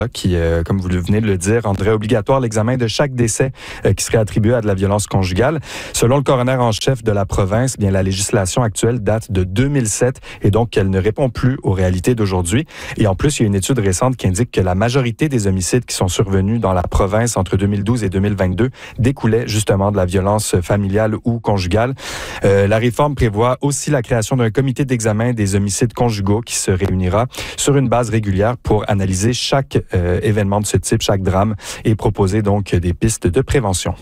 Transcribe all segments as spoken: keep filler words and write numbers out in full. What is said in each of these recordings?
qui, euh, comme vous venez de le dire, rendrait obligatoire l'examen de chaque décès euh, qui serait attribué à de la violence conjugale. Selon le coroner en chef de la province, bien la législation actuelle date de deux mille sept et donc elle ne répond plus aux réalités d'aujourd'hui. Et en plus, il y a une étude récente qui indique que la majorité des homicides qui sont survenus dans la province entre deux mille douze et deux mille vingt-deux découlaient justement de la violence familiale ou conjugale. Euh, la réforme prévoit aussi la création d'un comité d'examen des homicides conjugaux qui se réunira sur une base régulière pour analyser chaque Euh, événements de ce type, chaque drame, et proposer donc des pistes de prévention.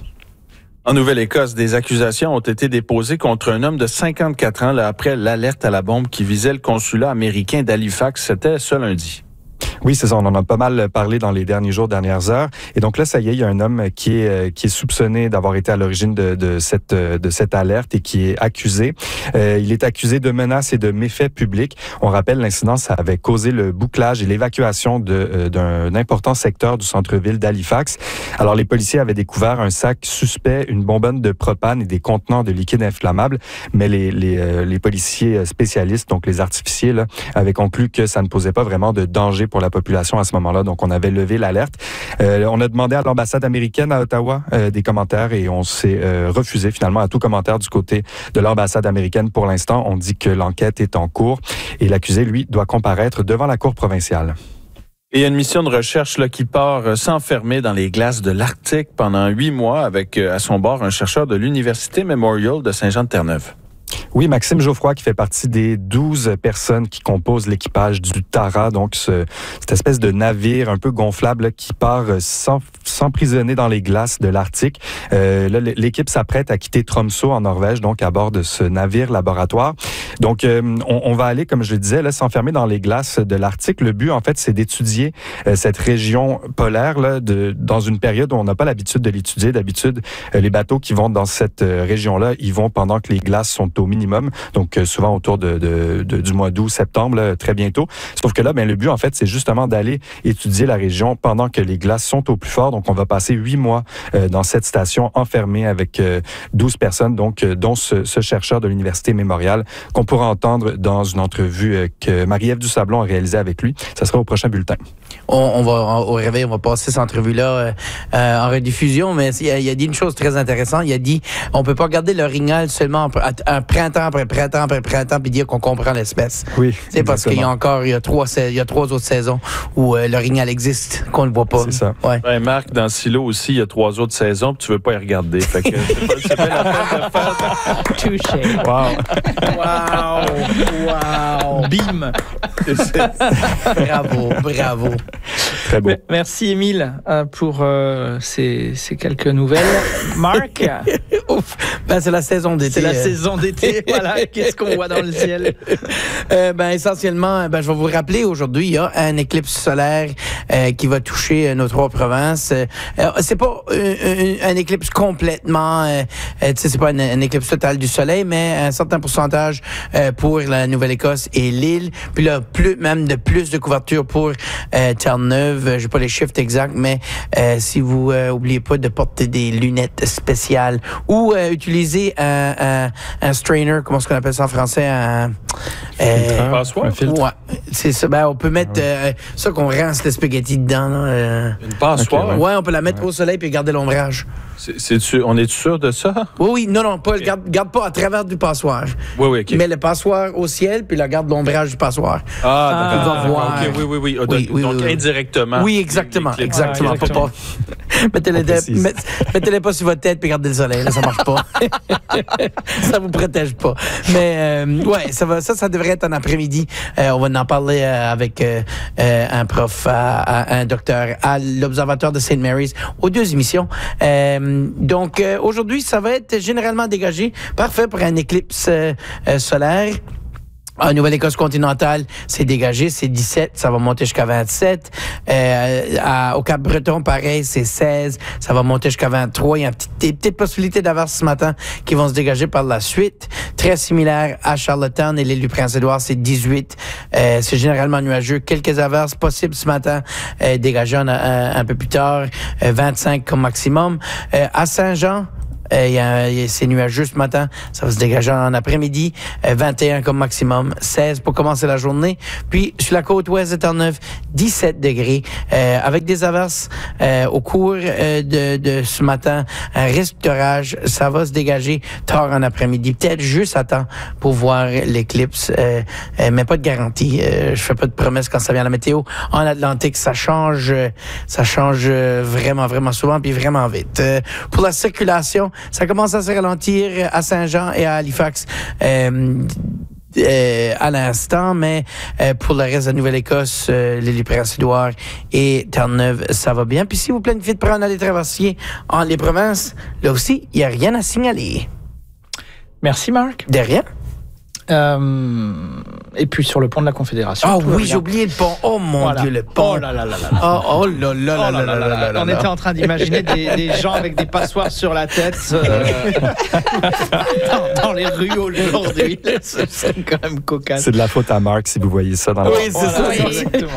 En Nouvelle-Écosse, des accusations ont été déposées contre un homme de cinquante-quatre ans là, après l'alerte à la bombe qui visait le consulat américain d'Halifax. C'était ce lundi. Oui, c'est ça. On en a pas mal parlé dans les derniers jours, dernières heures. Et donc là, ça y est, il y a un homme qui est qui est soupçonné d'avoir été à l'origine de, de cette de cette alerte et qui est accusé. Euh, il est accusé de menaces et de méfaits publics. On rappelle, l'incident, ça avait causé le bouclage et l'évacuation de euh, d'un important secteur du centre-ville d'Halifax. Alors, les policiers avaient découvert un sac suspect, une bonbonne de propane et des contenants de liquide inflammable. Mais les les euh, les policiers spécialistes, donc les artificiers, là, avaient conclu que ça ne posait pas vraiment de danger pour la population à ce moment-là. Donc, on avait levé l'alerte. Euh, on a demandé à l'ambassade américaine à Ottawa euh, des commentaires et on s'est euh, refusé finalement à tout commentaire du côté de l'ambassade américaine pour l'instant. On dit que l'enquête est en cours et l'accusé, lui, doit comparaître devant la cour provinciale. Et il y a une mission de recherche là, qui part s'enfermer dans les glaces de l'Arctique pendant huit mois avec à son bord un chercheur de l'Université Memorial de Saint-Jean-de-Terre-Neuve. Oui, Maxime Geoffroy qui fait partie des douze personnes qui composent l'équipage du Tara, donc ce, cette espèce de navire un peu gonflable là, qui part sans, s'emprisonner dans les glaces de l'Arctique. Euh, là, l'équipe s'apprête à quitter Tromsø en Norvège, donc à bord de ce navire laboratoire. Donc, euh, on, on va aller, comme je le disais, là, s'enfermer dans les glaces de l'Arctique. Le but, en fait, c'est d'étudier euh, cette région polaire là, de, dans une période où on n'a pas l'habitude de l'étudier. D'habitude, euh, les bateaux qui vont dans cette euh, région-là, ils vont pendant que les glaces sont au minimum, donc euh, souvent autour de, de, de, du mois d'août, septembre, là, très bientôt. Sauf que là, ben, le but, en fait, c'est justement d'aller étudier la région pendant que les glaces sont au plus fort. Donc, on va passer huit mois euh, dans cette station enfermée avec euh, douze personnes, donc euh, dont ce, ce chercheur de l'Université Memorial qu'on pourra entendre dans une entrevue euh, que Marie-Ève Dusablon a réalisée avec lui. Ça sera au prochain bulletin. On, on va, au réveil, on va passer cette entrevue-là euh, euh, en rediffusion, mais il a, il a dit une chose très intéressante. Il a dit, on peut pas regarder l'orignal seulement un printemps après printemps après printemps puis dire qu'on comprend l'espèce. Oui. C'est parce qu'il y a encore, il y a trois, il y a trois autres saisons où euh, l'orignal existe, qu'on ne voit pas. C'est ça. Ouais. Ben, Marc, dans Silo aussi, il y a trois autres saisons puis tu veux pas y regarder. Fait que c'est pas, c'est pas la peine de faire. Touché. Wow. Wow. Wow. Bim. Bravo, bravo. Très beau. Merci, Émile, euh, pour euh, ces, ces quelques nouvelles. Marc? Ouf. Ben, c'est la saison d'été. C'est la euh... saison d'été. Voilà. Qu'est-ce qu'on voit dans le ciel? Euh, ben, essentiellement, ben, je vais vous rappeler, aujourd'hui, il y a un éclipse solaire euh, qui va toucher euh, nos trois provinces. Euh, c'est pas euh, un, un éclipse complètement, euh, tu sais, c'est pas un, un éclipse total du soleil, mais un certain pourcentage euh, pour la Nouvelle-Écosse et l'île. Puis là, plus, même de plus de couverture pour euh, Terre-Neuve. J'ai pas les chiffres exacts, mais euh, si vous euh, oubliez pas de porter des lunettes spéciales ou euh, utiliser un, un, un strainer, comment est-ce qu'on appelle ça en français? Un, euh, passoire? Un filtre? Ouais, c'est ça. Ben, on peut mettre euh, ça qu'on rince le spaghetti dedans. Là, euh. Une passoire? Okay, ouais. ouais, on peut la mettre ouais. au soleil puis garder l'ombrage. C'est, c'est, on est sûr de ça? Oui, oui. Non, non, pas, okay. garde, garde pas à travers du passoire. Oui, oui, OK. Mets le passoire au ciel puis la garde l'ombrage du passoir. Ah, d'accord. Tu vas voir. Okay, oui, oui, oui. oui, donc, oui, donc oui, indirectement. Oui, exactement. Les, les exactement. Ah, exactement. Pas, pas. Mettez-les, de, met, mettez-les pas sur votre tête puis gardez le soleil. Là, ça marche pas. Ça vous protège pas. Mais, euh, ouais, ça, va, ça, ça devrait être un après-midi. Euh, on va en parler euh, avec euh, euh, un prof, euh, un docteur à l'Observatoire de Saint Mary's aux deux émissions. Euh, donc, euh, aujourd'hui, ça va être généralement dégagé. Parfait pour un éclipse euh, euh, solaire. En Nouvelle-Écosse continentale, c'est dégagé, c'est dix-sept, ça va monter jusqu'à vingt-sept. Euh, à, au Cap-Breton, pareil, c'est seize, ça va monter jusqu'à vingt-trois. Il y a une petite, des petites possibilités d'averses ce matin qui vont se dégager par la suite. Très similaire à Charlottetown et l'île du Prince-Édouard, c'est dix-huit. Euh, c'est généralement nuageux. Quelques averses possibles ce matin, euh, dégagées un, un, un peu plus tard, euh, vingt-cinq comme maximum. Euh, à Saint-Jean, Euh, y a, y a, c'est nuageux ce matin. Ça va se dégager en après-midi. Euh, vingt et un comme maximum. seize pour commencer la journée. Puis, sur la côte ouest de Terre-Neuve, dix-sept degrés. Euh, avec des averses euh, au cours euh, de, de ce matin. Un risque d'orage. Ça va se dégager tard en après-midi. Peut-être juste à temps pour voir l'éclipse. Euh, euh, mais pas de garantie. Euh, je fais pas de promesses quand ça vient à la météo. En Atlantique, ça change, euh, ça change euh, vraiment, vraiment souvent puis vraiment vite. Euh, pour la circulation, ça commence à se ralentir à Saint-Jean et à Halifax. Euh, Euh, à l'instant, mais euh, pour le reste de la Nouvelle-Écosse, euh, l'île-du-Prince-Édouard et Terre-Neuve, ça va bien. Puis si vous planifiez de prendre des traversiers en les provinces, là aussi, il n'y a rien à signaler. Merci Marc. De rien. Euh, et puis sur le pont de la Confédération. Ah oui, j'ai oublié le pont. Oh mon voilà. Dieu, le pont. Oh là là là là là. Oh, oh là là là là là là là. On était en train d'imaginer des, des gens avec des passoires sur la tête euh, dans, dans les rues aujourd'hui. C'est quand même cocasse. C'est de la faute à Marc si vous voyez ça dans la... Oui, c'est voilà, ça. Exactement.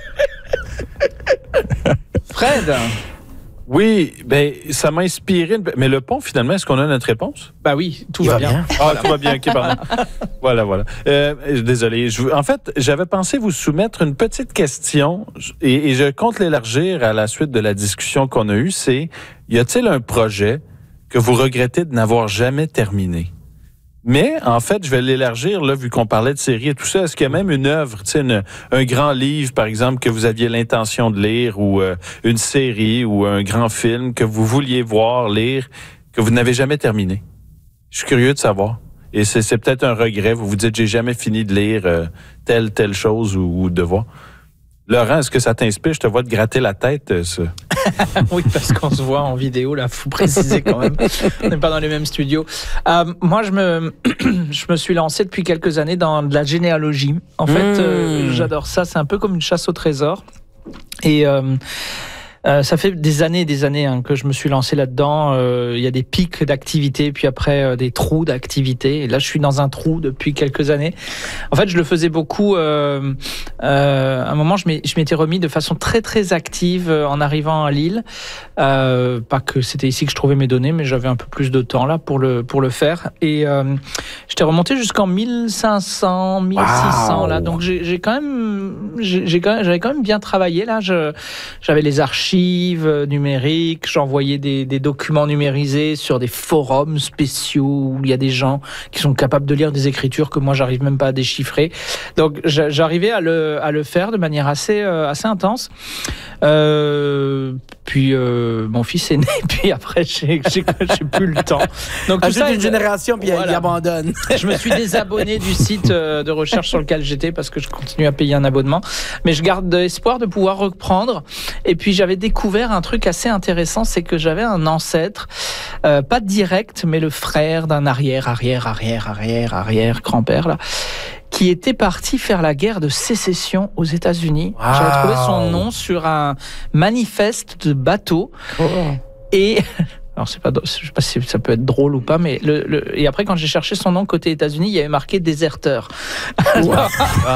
Fred. Oui, ben ça m'a inspiré. Mais le pont, finalement, est-ce qu'on a notre réponse? Bah oui, tout Il va, va bien. bien. Ah, tout va bien, ok, pardon. Voilà, voilà. Euh, désolé. Je, en fait, j'avais pensé vous soumettre une petite question et, et je compte l'élargir à la suite de la discussion qu'on a eue. C'est, y a-t-il un projet que vous regrettez de n'avoir jamais terminé? Mais, en fait, je vais l'élargir, là, vu qu'on parlait de séries et tout ça. Est-ce qu'il y a même une œuvre, tu sais, une, un grand livre, par exemple, que vous aviez l'intention de lire, ou euh, une série, ou un grand film que vous vouliez voir, lire, que vous n'avez jamais terminé? Je suis curieux de savoir. Et c'est, c'est peut-être un regret. Vous vous dites, j'ai jamais fini de lire euh, telle, telle chose, ou, ou de voir. Laurent, est-ce que ça t'inspire? Je te vois te gratter la tête, euh, ça. Oui, parce qu'on se voit en vidéo, là, faut préciser quand même. On n'est pas dans les mêmes studios. Euh, moi, je me, je me suis lancé depuis quelques années dans de la généalogie. En fait, mmh. euh, j'adore ça. C'est un peu comme une chasse au trésor. Et euh, euh, ça fait des années et des années hein, que je me suis lancé là-dedans. Euh, il y a des pics d'activité, puis après euh, des trous d'activité. Et là, je suis dans un trou depuis quelques années. En fait, je le faisais beaucoup. Euh, euh, à un moment, je, m'ai, je m'étais remis de façon très très active euh, en arrivant à Lille. Euh, pas que c'était ici que je trouvais mes données, mais j'avais un peu plus de temps là pour le pour le faire. Et euh, j'étais remonté jusqu'en mille cinq cents, mille six cents wow. là. Donc j'ai, j'ai quand même, j'ai, j'ai quand même, j'avais quand même bien travaillé là. Je, j'avais les archives numériques, j'envoyais des, des documents numérisés sur des forums spéciaux où il y a des gens qui sont capables de lire des écritures que moi j'arrive même pas à déchiffrer. Donc j'arrivais à le à le faire de manière assez euh, assez intense. Euh, puis euh, mon fils est né, puis après j'ai j'ai, j'ai plus le temps. Donc tout ça, une génération puis voilà. Il abandonne. Je me suis désabonné du site de recherche sur lequel j'étais parce que je continue à payer un abonnement, mais je garde espoir de pouvoir reprendre. Et puis j'avais découvert un truc assez intéressant, c'est que j'avais un ancêtre, euh, pas direct, mais le frère d'un arrière, arrière, arrière, arrière, arrière grand-père là, qui était parti faire la guerre de sécession aux États-Unis. Wow. J'avais trouvé son nom sur un manifeste de bateau. Oh. Et alors c'est pas, je sais pas si ça peut être drôle ou pas, mais le, le et après quand j'ai cherché son nom côté États-Unis, il y avait marqué déserteur. Alors,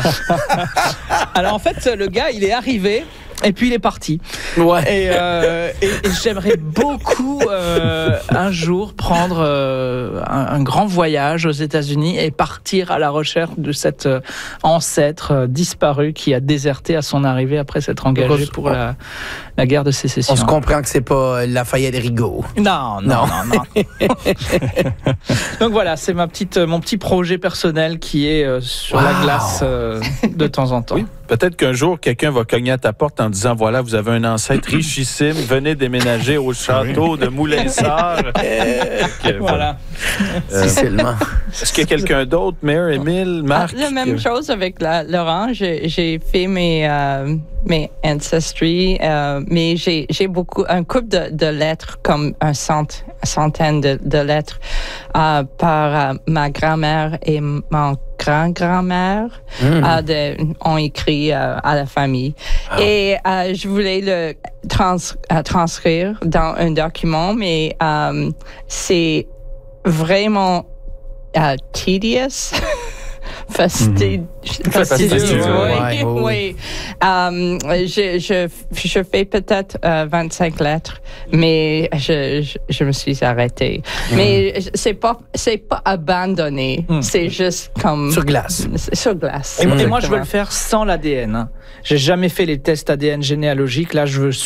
alors en fait, le gars, il est arrivé. Et puis il est parti. Ouais. Et, euh, et, et j'aimerais beaucoup euh, un jour prendre euh, un, un grand voyage aux États-Unis et partir à la recherche de cet euh, ancêtre euh, disparu qui a déserté à son arrivée après s'être engagé pour la, la guerre de sécession. On se comprend que c'est pas Lafayette Rigaud. Non, non, non, non. non. Donc voilà, c'est ma petite, mon petit projet personnel qui est euh, sur wow. la glace euh, de temps en temps. Oui. Peut-être qu'un jour, quelqu'un va cogner à ta porte en disant, voilà, vous avez un ancêtre richissime, venez déménager au château de Moulins-Sart. Okay, voilà. Euh, seulement. Est-ce qu'il y a quelqu'un d'autre, Mère, Émile, Marc? Ah, la même que... chose avec la, Laurent. J'ai, j'ai fait mes, euh, mes ancestry, euh, mais j'ai, j'ai beaucoup, un couple de, de lettres, comme un cent, centaine de, de lettres, euh, par euh, ma grand-mère et mon grand-grand-mère mmh. euh, de, ont écrit euh, à la famille. Ah. Et euh, je voulais le trans, euh, transcrire dans un document, mais euh, c'est vraiment euh, tedious. fastidieux. Mmh. Fastidieux, Fastidieux, oui. ouais, oui. oui. Um, je, je, je fais peut-être euh, vingt-cinq lettres, mais je, je, je me suis arrêtée. Mmh. Mais c'est pas, c'est pas abandonné. Mmh. C'est juste comme... Sur glace. Sur glace. Et, et moi, je veux le faire sans l'A D N. Hein. J'ai jamais fait les tests A D N généalogiques. Là, je veux